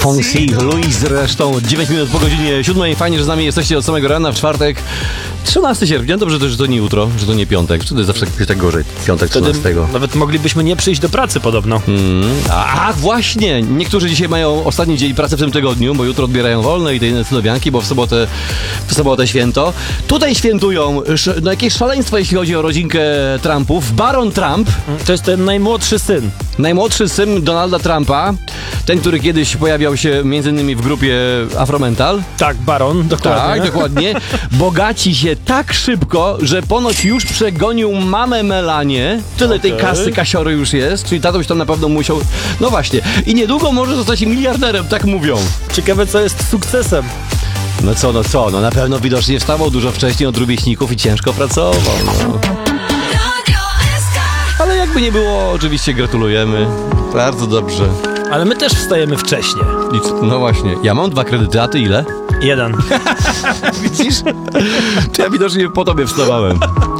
Fonzie, Louis zresztą 9 minut po godzinie 7. Fajnie, że z nami jesteście od samego rana w czwartek 13 sierpnia. Dobrze, że to nie jutro, że to nie piątek. Czy to jest zawsze jakoś tak gorzej? Piątek 13. Nawet moglibyśmy nie przyjść do pracy podobno. A właśnie, niektórzy dzisiaj mają ostatni dzień pracy w tym tygodniu, bo jutro odbierają wolne i tej cynowianki, bo w sobotę święto. Tutaj świętują jakieś szaleństwo, jeśli chodzi o rodzinkę Trumpów. Baron Trump. To jest ten najmłodszy syn. Najmłodszy syn Donalda Trumpa. Ten, który kiedyś pojawiał się m.in. w grupie Afromental. Tak, Baron, dokładnie. Tak, dokładnie. Bogaci się tak szybko, że ponoć już przegonił mamę Melanię. Tyle tej kasy, kasiory już jest. Czyli tatuś tam na pewno musiał... No właśnie. I niedługo może zostać miliarderem, tak mówią. Ciekawe, co jest sukcesem. No na pewno widocznie wstawał dużo wcześniej od rówieśników i ciężko pracował. No. Ale jakby nie było, oczywiście gratulujemy. Bardzo dobrze. Ale my też wstajemy wcześnie. No właśnie. Ja mam 2 kredyty, a ty ile? 1. Widzisz? To ja widocznie po tobie wstawałem.